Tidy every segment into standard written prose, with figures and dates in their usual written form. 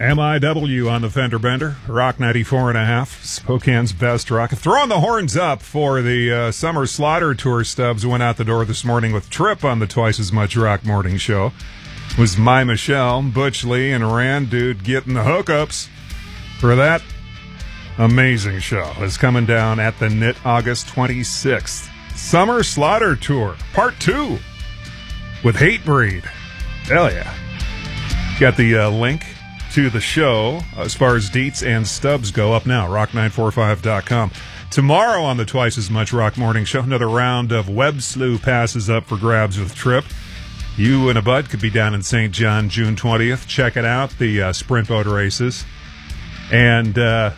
MIW on the fender bender. Rock 94.5. Spokane's best rock. Throwing the horns up for the Summer Slaughter Tour. Stubbs went out the door this morning with Trip on the Twice as Much Rock Morning Show. It was My Michelle, Butch Lee, and Rand Dude getting the hookups for that amazing show. It's coming down at the NIT August 26th. Summer Slaughter Tour, Part 2 with Hatebreed. Hell yeah. Got the link to the show as far as deets and stubs go up now, rock945.com. Tomorrow on the Twice as Much Rock Morning Show, another round of Web Slew passes up for grabs with Trip. You and a bud could be down in St. John June 20th. Check it out, the sprint boat races. And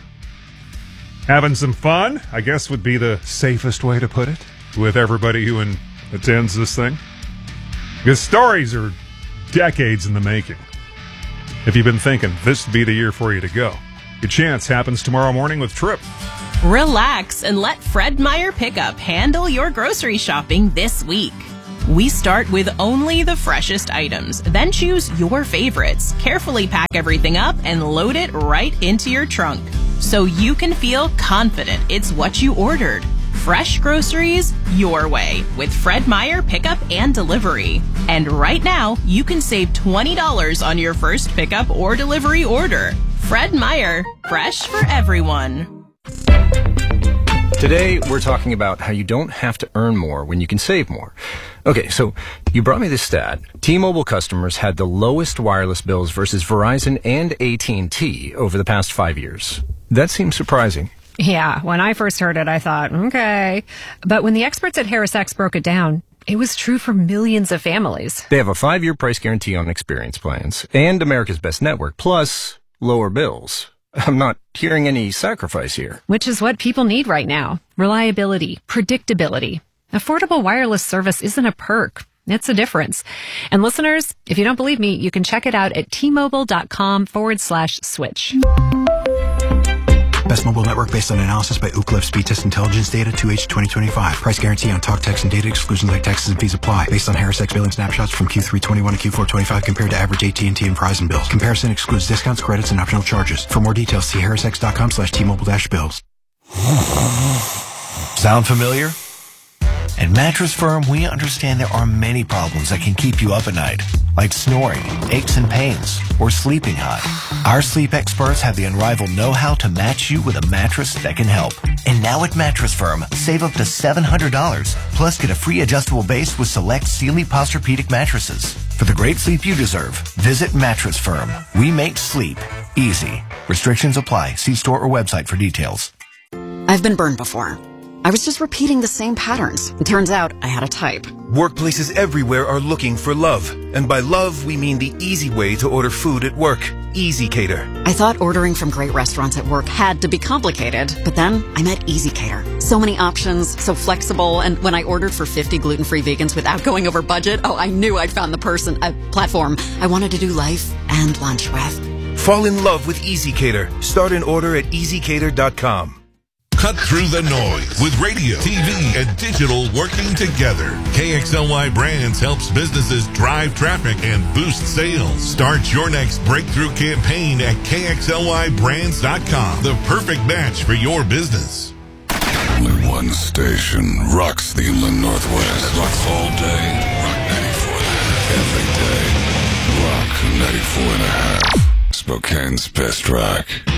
having some fun, I guess would be the safest way to put it, with everybody who attends this thing. Because stories are decades in the making. If you've been thinking this would be the year for you to go, your chance happens tomorrow morning with Trip. Relax and let Fred Meyer Pickup handle your grocery shopping this week. We start with only the freshest items, then choose your favorites. Carefully pack everything up and load it right into your trunk, so you can feel confident it's what you ordered. Fresh groceries your way with Fred Meyer Pickup and Delivery. And right now, you can save $20 on your first pickup or delivery order. Fred Meyer, fresh for everyone. Today, we're talking about how you don't have to earn more when you can save more. Okay, so you brought me this stat. T-Mobile customers had the lowest wireless bills versus Verizon and AT&T over the past 5 years. That seems surprising. Yeah, when I first heard it, I thought, okay. But when the experts at HarrisX broke it down, it was true for millions of families. They have a 5-year price guarantee on experience plans and America's Best Network, plus lower bills. I'm not hearing any sacrifice here. Which is what people need right now. Reliability, predictability. Affordable wireless service isn't a perk. It's a difference. And listeners, if you don't believe me, you can check it out at tmobile.com/switch. Best mobile network based on analysis by Ookla Speed Test Intelligence Data 2H 2025. Price guarantee on talk, text, and data. Exclusions like taxes and fees apply. Based on HarrisX billing snapshots from Q3 21 to Q4 25 compared to average AT&T and Verizon bills. Comparison excludes discounts, credits, and optional charges. For more details, see harrisx.com/T-Mobile-bills. Sound familiar? At Mattress Firm, we understand there are many problems that can keep you up at night, like snoring, aches and pains, or sleeping hot. Our sleep experts have the unrivaled know-how to match you with a mattress that can help. And now at Mattress Firm, save up to $700, plus get a free adjustable base with select Sealy Posturepedic mattresses. For the great sleep you deserve, visit Mattress Firm. We make sleep easy. Restrictions apply. See store or website for details. I've been burned before. I was just repeating the same patterns. It turns out I had a type. Workplaces everywhere are looking for love. And by love, we mean the easy way to order food at work. Easy Cater. I thought ordering from great restaurants at work had to be complicated, but then I met Easy Cater. So many options, so flexible, and when I ordered for 50 gluten-free vegans without going over budget, I knew I'd found the platform I wanted to do life and lunch with. Fall in love with Easy Cater. Start an order at easycater.com. Cut through the noise with radio, TV, and digital working together. KXLY Brands helps businesses drive traffic and boost sales. Start your next breakthrough campaign at KXLYBrands.com. The perfect match for your business. Only one station rocks the Inland Northwest. Rocks all day. Rock 94.5 every day. Rock 94.5. Spokane's best rock.